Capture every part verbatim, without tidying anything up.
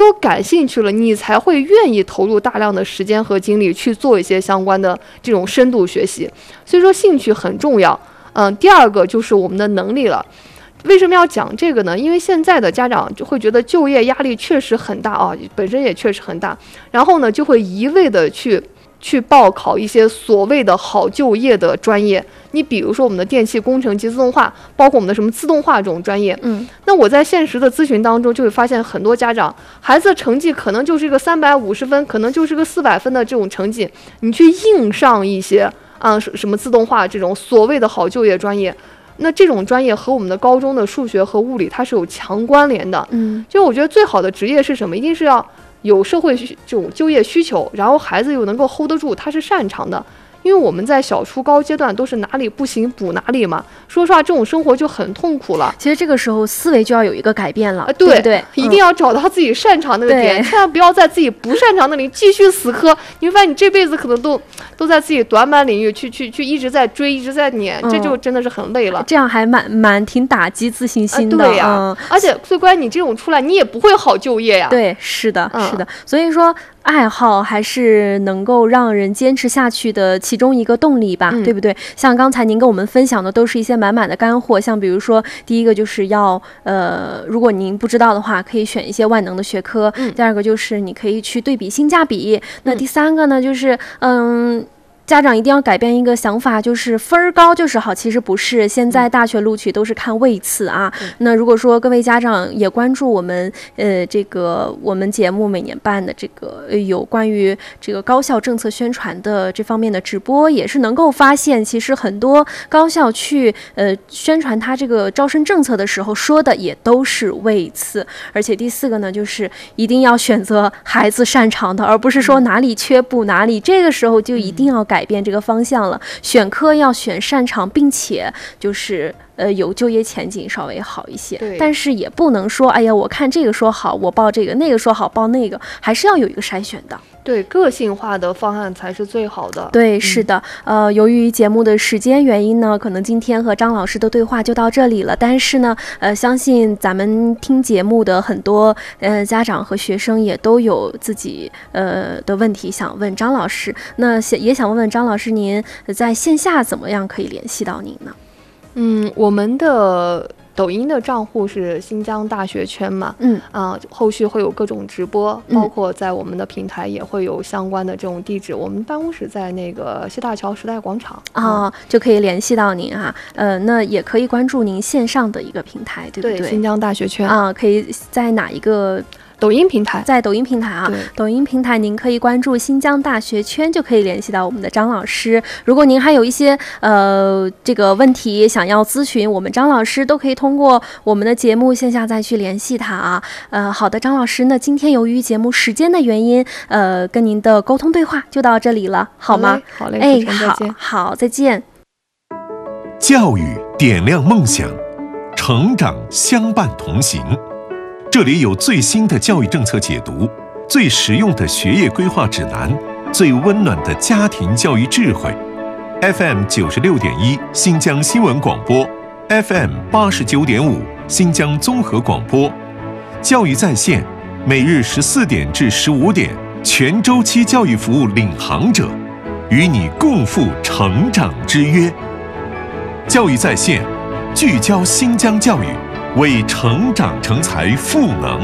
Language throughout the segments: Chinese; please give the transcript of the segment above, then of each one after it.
有感兴趣了，你才会愿意投入大量的时间和精力去做一些相关的这种深度学习。所以说兴趣很重要。嗯，第二个就是我们的能力了。为什么要讲这个呢？因为现在的家长就会觉得就业压力确实很大啊，本身也确实很大，然后呢就会一味的去去报考一些所谓的好就业的专业。你比如说我们的电气工程及自动化，包括我们的什么自动化这种专业， 嗯， 那我在现实的咨询当中就会发现，很多家长孩子的成绩可能就是一个三百五十分，可能就是个四百分的这种成绩，你去硬上一些啊什么自动化这种所谓的好就业专业，那这种专业和我们的高中的数学和物理它是有强关联的。 嗯， 就我觉得最好的职业是什么？一定是要有社会这种就业需求，然后孩子又能够 hold 得住，他是擅长的。因为我们在小初高阶段都是哪里不行补哪里嘛，说实话这种生活就很痛苦了。 其实这个时候思维就要有一个改变了， 呃、对对不对？ 一定要找到自己擅长那个点，千万不要在自己不擅长那里继续死磕，你会发现你这辈子可能都都在自己短板领域去去去一直在追，一直在撵，嗯、这就真的是很累了。 这样还蛮蛮挺打击自信心的。 呃、对呀、 嗯， 而且最关键你这种出来你也不会好就业呀。 对，是的， 嗯、 是的，所以说。爱好还是能够让人坚持下去的其中一个动力吧， 嗯、 对不对？像刚才您跟我们分享的都是一些满满的干货，像比如说第一个就是要呃，如果您不知道的话，可以选一些万能的学科； 嗯、 第二个就是你可以去对比性价比；嗯、那第三个呢，就是嗯。家长一定要改变一个想法，就是分儿高就是好，其实不是。现在大学录取都是看位次啊。嗯、那如果说各位家长也关注我们呃这个我们节目每年办的这个、呃、有关于这个高校政策宣传的这方面的直播，也是能够发现，其实很多高校去呃宣传他这个招生政策的时候说的也都是位次。而且第四个呢，就是一定要选择孩子擅长的，而不是说哪里缺补哪里。这个时候就一定要改。改变这个方向了，选科要选擅长，并且就是呃有就业前景稍微好一些，但是也不能说哎呀我看这个说好我报这个，那个说好报那个，还是要有一个筛选的。 对，个性化的方案才是最好的。 对，是的。嗯、呃，由于节目的时间原因呢，可能今天和张老师的对话就到这里了。但是呢，呃，相信咱们听节目的很多呃家长和学生也都有自己呃的问题想问张老师。那也想问问张老师，您在线下怎么样可以联系到您呢？ 嗯，我们的抖音的账户是新疆大学圈嘛， 嗯啊、呃，后续会有各种直播，包括在我们的平台也会有相关的这种地址。嗯、我们办公室在那个西大桥时代广场啊、哦，就可以联系到您啊。呃，那也可以关注您线上的一个平台，对不对？ 对，新疆大学圈啊，可以在哪一个？ 抖音平台， 在抖音平台啊，抖音平台您可以关注新疆大学圈，就可以联系到我们的张老师。如果您还有一些呃这个问题想要咨询我们张老师，都可以通过我们的节目线下再去联系他啊。呃，好的，张老师，那今天由于节目时间的原因，呃，跟您的沟通对话就到这里了，好吗？ 好嘞， 哎， 好， 好，再见。 教育点亮梦想，成长相伴同行。这里有最新的教育政策解读，最实用的学业规划指南，最温暖的家庭教育智慧。F M 九十六点一新疆新闻广播 ，F M 八十九点五新疆综合广播，教育在线，每日十四点至十五点，全周期教育服务领航者，与你共赴成长之约。教育在线，聚焦新疆教育。为成长成才赋能。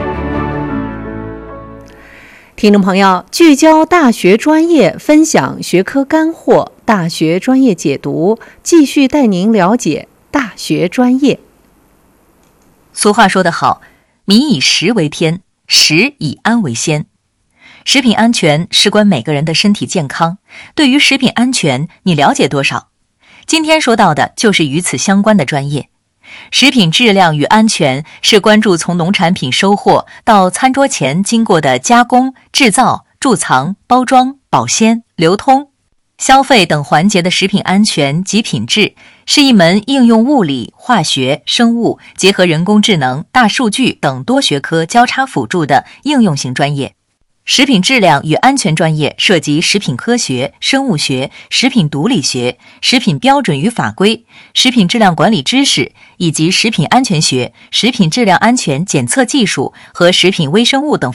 听众朋友，聚焦大学专业，分享学科干货，大学专业解读，继续带您了解大学专业。 俗话说得好，民以食为天，食以安为先。食品安全事关每个人的身体健康，对于食品安全，你了解多少？今天说到的就是与此相关的专业。食品质量与安全是关注从农产品收获到餐桌前经过的加工、制造、贮藏、包装、保鲜、流通、消费等环节的食品安全及品质，是一门应用物理、化学、生物结合人工智能、大数据等多学科交叉辅助的应用型专业。食品质量与安全专业涉及食品科学、生物学、食品毒理学、食品标准与法规、食品质量管理知识以及食品安全学、食品质量安全检测技术和食品微生物等